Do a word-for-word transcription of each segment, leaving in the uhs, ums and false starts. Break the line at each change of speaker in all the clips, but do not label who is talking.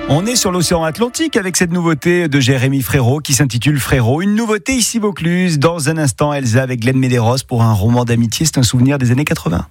On est sur l'océan Atlantique avec cette nouveauté de Jérémy Frérot qui s'intitule Frérot. Une nouveauté ici Vaucluse. Dans un instant, Elsa avec Glenn Medeiros pour un roman d'amitié. C'est un souvenir des années quatre-vingts.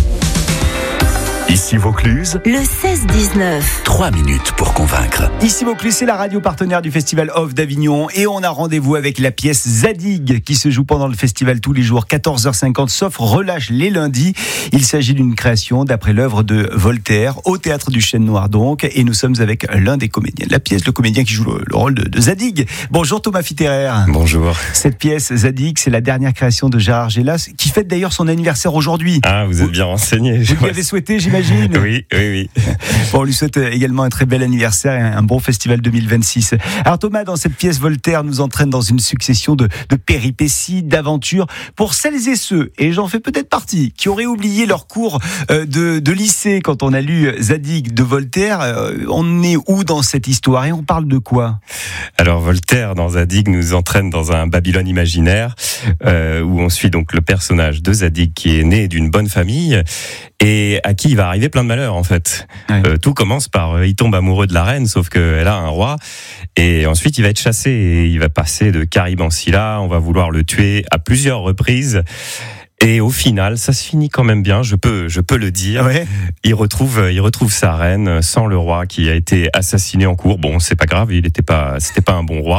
Ici Vaucluse,
le seize dix-neuf.
trois minutes pour convaincre.
Ici Vaucluse, c'est la radio partenaire du Festival Off d'Avignon et on a rendez-vous avec la pièce Zadig qui se joue pendant le festival tous les jours, quatorze heures cinquante, sauf relâche les lundis. Il s'agit d'une création d'après l'œuvre de Voltaire, au Théâtre du Chêne Noir donc, et nous sommes avec l'un des comédiens de la pièce, le comédien qui joue le, le rôle de, de Zadig. Bonjour Thomas Fitterer.
Bonjour.
Cette pièce Zadig, c'est la dernière création de Gérard Gélas, qui fête d'ailleurs son anniversaire aujourd'hui.
Ah, vous êtes bien renseigné.
Vous lui avez souhaité, j'imagine.
Oui, oui, oui.
Bon, on lui souhaite également un très bel anniversaire et un bon festival deux mille vingt-six. Alors Thomas, dans cette pièce, Voltaire nous entraîne dans une succession de, de péripéties, d'aventures. Pour celles et ceux, et j'en fais peut-être partie, qui auraient oublié leur cours de, de lycée quand on a lu Zadig de Voltaire, on est où dans cette histoire et on parle de quoi ?
Alors Voltaire, dans Zadig, nous entraîne dans un Babylone imaginaire euh, où on suit donc le personnage de Zadig qui est né d'une bonne famille et à qui il va arriver plein de malheurs en fait. Ouais. Euh, tout commence par euh, il tombe amoureux de la reine, sauf qu'elle a un roi, et ensuite il va être chassé et il va passer de Caribe en Scylla. On va vouloir le tuer à plusieurs reprises. Et au final, ça se finit quand même bien, je peux, je peux le dire. Ouais. Il retrouve, il retrouve sa reine sans le roi qui a été assassiné en cours. Bon, c'est pas grave, il était pas, c'était pas un bon roi.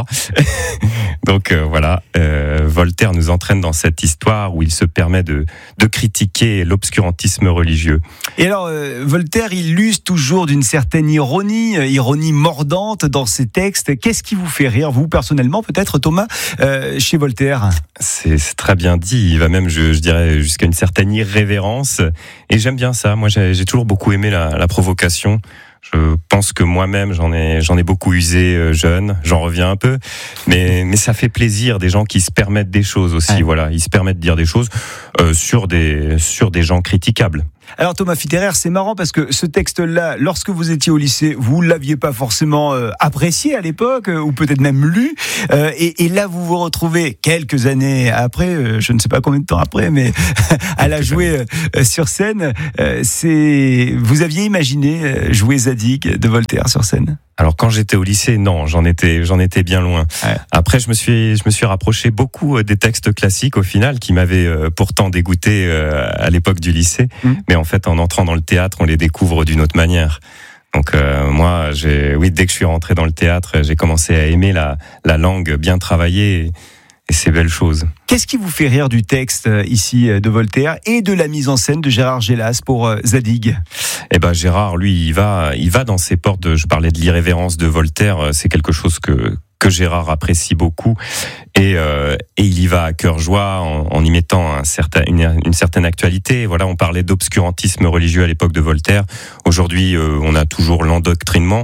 Donc euh, voilà, euh, Voltaire nous entraîne dans cette histoire où il se permet de, de critiquer l'obscurantisme religieux.
Et alors, euh, Voltaire, il use toujours d'une certaine ironie, euh, ironie mordante dans ses textes. Qu'est-ce qui vous fait rire, vous personnellement, peut-être Thomas, euh, chez Voltaire ?
C'est, c'est très bien dit. Il va même, je, je dirais, jusqu'à une certaine irrévérence. Et j'aime bien ça. Moi, j'ai, j'ai toujours beaucoup aimé la, la provocation. Je pense que moi-même, j'en ai, j'en ai beaucoup usé euh, jeune. J'en reviens un peu. Mais, mais ça fait plaisir des gens qui se permettent des choses aussi. Ouais. Voilà. Ils se permettent de dire des choses euh, sur des, sur des gens critiquables.
Alors Thomas Fitterer, c'est marrant parce que ce texte-là, lorsque vous étiez au lycée, vous l'aviez pas forcément euh, apprécié à l'époque, euh, ou peut-être même lu, euh, et, et là vous vous retrouvez quelques années après, euh, je ne sais pas combien de temps après, mais à la jouer euh, sur scène. Euh, c'est, vous aviez imaginé euh, jouer Zadig de Voltaire sur scène ?
Alors quand j'étais au lycée, non, j'en étais, j'en étais bien loin. Ouais. Après, je me suis, je me suis rapproché beaucoup des textes classiques au final, qui m'avaient euh, pourtant dégoûté euh, à l'époque du lycée. Mmh. Mais en fait, en entrant dans le théâtre, on les découvre d'une autre manière. Donc euh, moi, j'ai, oui, dès que je suis rentré dans le théâtre, j'ai commencé à aimer la, la langue bien travaillée et, et ces belles choses.
Qu'est-ce qui vous fait rire du texte ici de Voltaire et de la mise en scène de Gérard Gélas pour Zadig ?
Eh ben Gérard, lui, il va, il va dans ses portes. De, je parlais de l'irrévérence de Voltaire. C'est quelque chose que que Gérard apprécie beaucoup, et, euh, et il y va à cœur joie en, en y mettant un certain, une, une certaine actualité. Voilà, on parlait d'obscurantisme religieux à l'époque de Voltaire. Aujourd'hui, euh, on a toujours l'endoctrinement.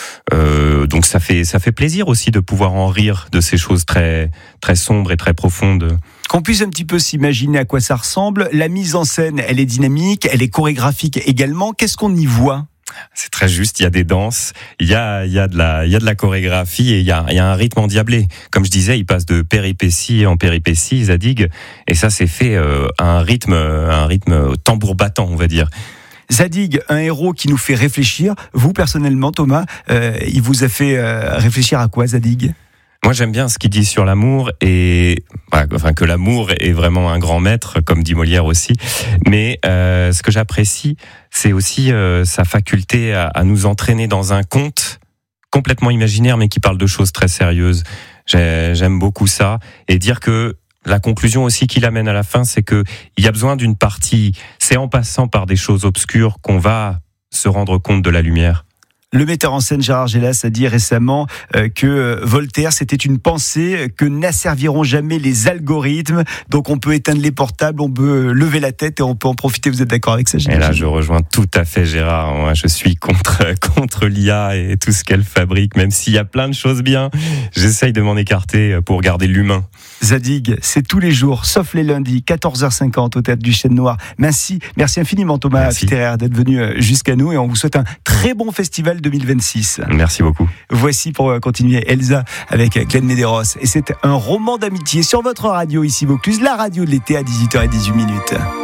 Euh, donc ça fait ça fait plaisir aussi de pouvoir en rire de ces choses très très sombres et très profondes.
Qu'on puisse un petit peu s'imaginer à quoi ça ressemble. La mise en scène, elle est dynamique, elle est chorégraphique également. Qu'est-ce qu'on y voit ?
C'est très juste, il y a des danses, il y a, il y a de la, il y a de la chorégraphie et il y a, il y a un rythme endiablé. Comme je disais, il passe de péripétie en péripétie, Zadig, et ça c'est fait euh, à un rythme, un rythme tambour battant, on va dire.
Zadig, un héros qui nous fait réfléchir. Vous, personnellement, Thomas, euh, il vous a fait euh, réfléchir à quoi, Zadig ?
Moi, j'aime bien ce qu'il dit sur l'amour et voilà, enfin que l'amour est vraiment un grand maître, comme dit Molière aussi. Mais euh, ce que j'apprécie, c'est aussi euh, sa faculté à, à nous entraîner dans un conte complètement imaginaire, mais qui parle de choses très sérieuses. J'ai, j'aime beaucoup ça, et dire que la conclusion aussi qu'il amène à la fin, c'est que il y a besoin d'une partie. C'est en passant par des choses obscures qu'on va se rendre compte de la lumière.
Le metteur en scène Gérard Gélas a dit récemment euh, que euh, Voltaire, c'était une pensée que n'asserviront jamais les algorithmes. Donc on peut éteindre les portables, on peut lever la tête et on peut en profiter. Vous êtes d'accord avec ça, Gérard ?
Et là, je rejoins tout à fait Gérard. Moi, je suis contre, contre l'I A et tout ce qu'elle fabrique. Même s'il y a plein de choses bien, j'essaye de m'en écarter pour garder l'humain.
Zadig, c'est tous les jours, sauf les lundis, quatorze heures cinquante au Théâtre du Chêne Noir. Merci, merci infiniment Thomas Fitterer d'être venu jusqu'à nous et on vous souhaite un très bon festival deux mille vingt-six.
Merci beaucoup.
Voici pour continuer Elsa avec Glenn Medeiros et c'est un roman d'amitié sur votre radio ici Vaucluse, la radio de l'été à dix-huit heures dix-huit minutes.